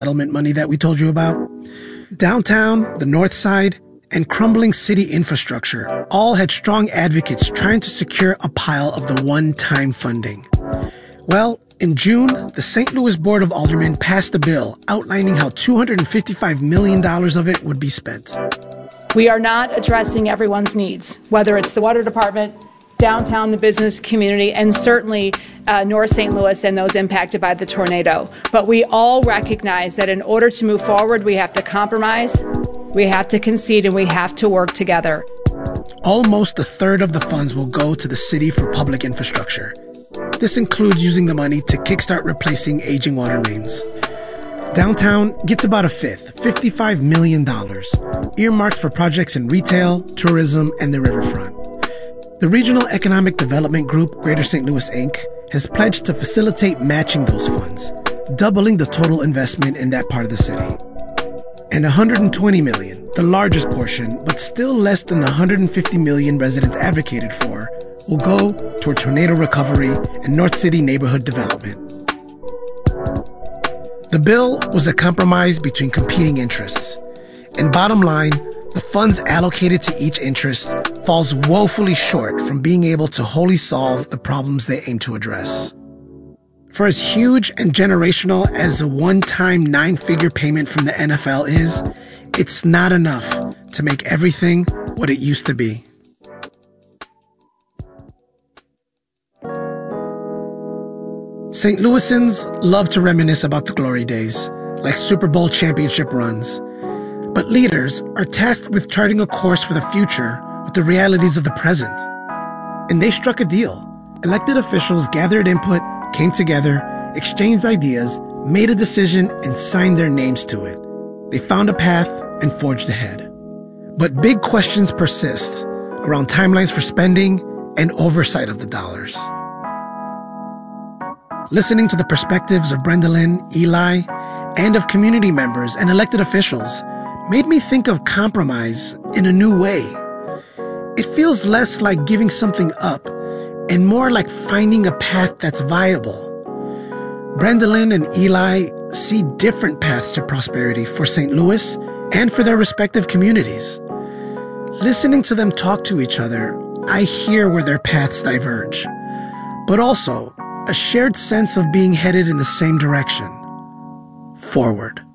settlement money that we told you about. Downtown, the North Side, and crumbling city infrastructure all had strong advocates trying to secure a pile of the one-time funding. Well, in June, the St. Louis Board of Aldermen passed a bill outlining how $255 million of it would be spent. We are not addressing everyone's needs, whether it's the water department, downtown, the business community, and certainly North St. Louis and those impacted by the tornado. But we all recognize that in order to move forward, we have to compromise, we have to concede, and we have to work together. Almost a third of the funds will go to the city for public infrastructure. This includes using the money to kickstart replacing aging water mains. Downtown gets about a fifth, $55 million, earmarked for projects in retail, tourism, and the riverfront. The Regional Economic Development Group, Greater St. Louis, Inc., has pledged to facilitate matching those funds, doubling the total investment in that part of the city. And $120 million, the largest portion, but still less than the $150 million residents advocated for, will go toward tornado recovery and North City neighborhood development. The bill was a compromise between competing interests. And bottom line, the funds allocated to each interest falls woefully short from being able to wholly solve the problems they aim to address. For as huge and generational as a one-time 9-figure payment from the NFL is, it's not enough to make everything what it used to be. St. Louisans love to reminisce about the glory days, like Super Bowl championship runs. But leaders are tasked with charting a course for the future with the realities of the present. And they struck a deal. Elected officials gathered input, came together, exchanged ideas, made a decision, and signed their names to it. They found a path and forged ahead. But big questions persist around timelines for spending and oversight of the dollars. Listening to the perspectives of Brenda-Lynn, Eli, and of community members and elected officials made me think of compromise in a new way. It feels less like giving something up and more like finding a path that's viable. Brenda-Lynn and Eli see different paths to prosperity for St. Louis and for their respective communities. Listening to them talk to each other, I hear where their paths diverge, but also a shared sense of being headed in the same direction, forward.